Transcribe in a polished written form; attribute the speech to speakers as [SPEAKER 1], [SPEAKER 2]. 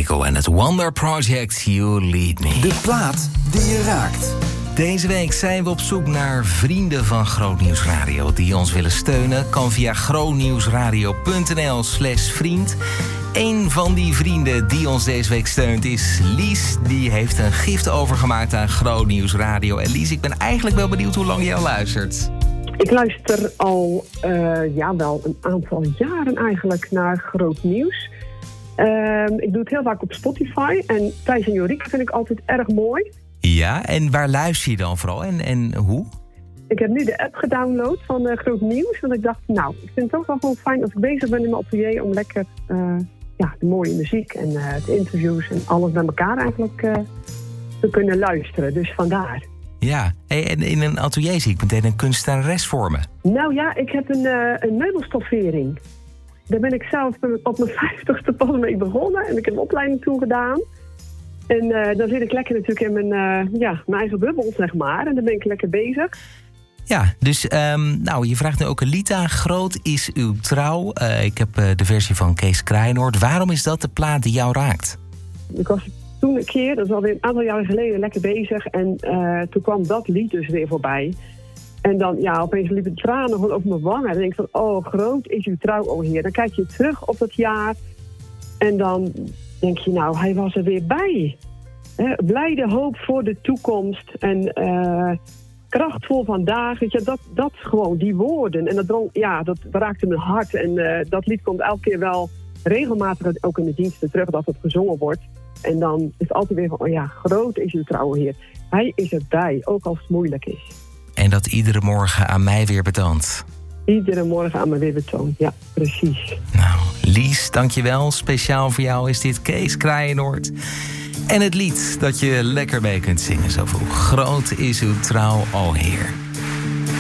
[SPEAKER 1] Michael en het Wonder Project, You Lead Me.
[SPEAKER 2] De plaat die je raakt.
[SPEAKER 1] Deze week zijn we op zoek naar vrienden van Grootnieuws Radio die ons willen steunen. Kan via grootnieuwsradio.nl/vriend. Eén van die vrienden die ons deze week steunt is Lies. Die heeft een gift overgemaakt aan Grootnieuws Radio. En Lies, ik ben eigenlijk wel benieuwd hoe lang jij al luistert.
[SPEAKER 3] Ik luister al wel een aantal jaren eigenlijk naar Groot Nieuws. Ik doe het heel vaak op Spotify. En Thijs en Jorike vind ik altijd erg mooi.
[SPEAKER 1] Ja, en waar luister je dan vooral en hoe?
[SPEAKER 3] Ik heb nu de app gedownload van Groot Nieuws. Want ik dacht, ik vind het toch wel gewoon fijn als ik bezig ben in mijn atelier om lekker de mooie muziek en de interviews en alles bij elkaar eigenlijk te kunnen luisteren. Dus vandaar.
[SPEAKER 1] Ja, en in een atelier zie ik meteen een kunstenares voor me.
[SPEAKER 3] Nou ja, ik heb een meubelstoffering. Daar ben ik zelf op mijn 50ste pas mee begonnen. En ik heb een opleiding toegedaan. En dan zit ik lekker natuurlijk in mijn eigen bubbel, zeg maar. En dan ben ik lekker bezig.
[SPEAKER 1] Ja, dus je vraagt nu ook een lied aan. Groot is uw trouw. Ik heb de versie van Kees Kraaienoord. Waarom is dat de plaat die jou raakt?
[SPEAKER 3] Ik was toen een keer, dat is alweer een aantal jaren geleden, lekker bezig. En toen kwam dat lied dus weer voorbij. En dan, opeens liepen de tranen gewoon over mijn wangen. En dan denk ik van, oh, groot is uw trouw, o Heer. Dan kijk je terug op dat jaar. En dan denk je, hij was er weer bij. Blijde hoop voor de toekomst. En krachtvol vandaag. Weet je, dat gewoon, die woorden. En dat raakte mijn hart. En dat lied komt elke keer wel regelmatig ook in de diensten terug dat het gezongen wordt. En dan is het altijd weer van, groot is uw trouw, Heer. Hij is erbij, ook als het moeilijk is.
[SPEAKER 1] En dat iedere morgen aan mij weer betoont.
[SPEAKER 3] Iedere morgen aan me weer betoont, ja, precies.
[SPEAKER 1] Nou, Lies, dankjewel. Speciaal voor jou is dit Kees Kraaienoord. En het lied dat je lekker mee kunt zingen zo vroeg. Groot is uw trouw, o Heer.